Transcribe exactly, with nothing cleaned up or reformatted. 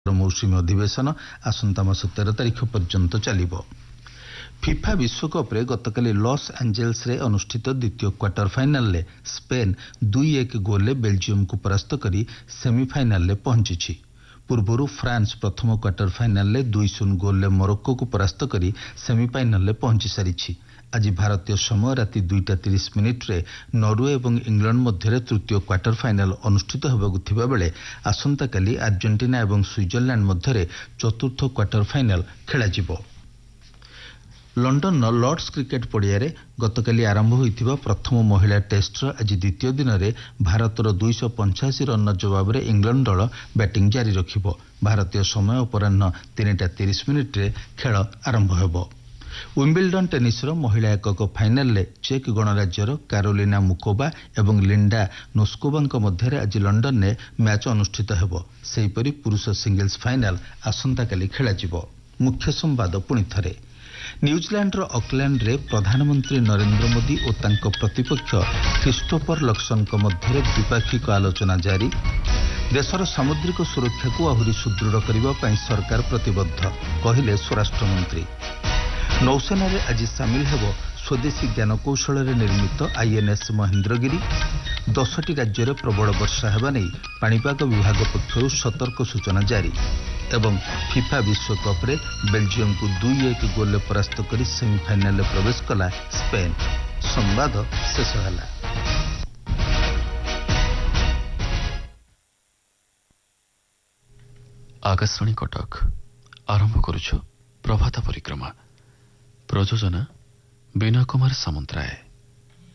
मौसुमी अधिवेशन आसंता मास तेरह तारिख पर्यंत चलिब। फिफा विश्वकप रे गतकाली लॉस एंजेल्स रे अनुष्ठित द्वितीय क्वार्टर फाइनाल ले स्पेन दुई एक गोल ले बेल्जियम को परास्त करी सेमीफाइनाल ले पहुंची। पूर्वरु फ्रांस प्रथम क्वार्टर फाइनाल ले दुई शून्य गोल ले मोरक्को को परास्त करी सेमीफाइनाल ले पहुंची सारिछि। आज भारतीय समय राति दुईटा तीस मिनिट रे नॉर्वे एवं इंग्लैंड मध्य तृतीय क्वार्टर फाइनाल अनुष्ठित होबाकु थिबा बेले आसंता काली अर्जेंटीना एवं स्विट्जरलैंड मध्य चतुर्थ क्वार्टर फाइनाल खेला जिवो। लंडन लॉर्ड्स क्रिकेट पड़िया गतकाली आरंभ होइथिबा प्रथम महिला टेस्टर आज द्वितीय दिन में भारतर दुई सौ पंचाशी रन जवाब रे इंग्लैंड दल बैटिंग जारी रखिबो। भारतीय समय अपराह्न तीनटा तीस मिनिट रे खेल आरंभ हेबो। विम्बलडन टेनिस महिला एकक फाइनाल ले चेक गणराज्यर कारोलिना मुकोबा एवं लिंडा नोस्कोवा मध्य आज लंडन ने मैच अनुष्ठित हेबो। सेहीपरि पुरुष सिंगल्स फाइनाल आसंता काली खेला जिवो। मुख्य संवाद पुणी थरे। न्यूजीलैंड ऑकलैंड रे प्रधानमंत्री नरेंद्र मोदी और तांको प्रतिपक्ष क्रिस्टोफर लक्सन मध्य द्विपाक्षिक आलोचना जारी। देशर सामुद्रिक सुरक्षा को आहुरी सुदृढ़ करने सरकार प्रतिबद्ध कहिले स्वराष्ट्र मंत्री। नौसेना रे आज सामिल हेबो स्वदेशी ज्ञानकौशल निर्मित आईएनएस महेंद्रगिरी। दसटी राज्य में प्रबल वर्षा हेबा नै पाणीपाग विभाग पक्षरु सतर्क सूचना जारी। एवं फिफा विश्वकप रे बेल्जियम को दुई एक गोल परास्त कर सेमीफाइनाल में प्रवेश कला स्पेन। संवाद शेष होला। आकाशवाणी कटक आरंभ करुछु प्रभात परिक्रमा। प्रयोजना विनय कुमार सामंतराय।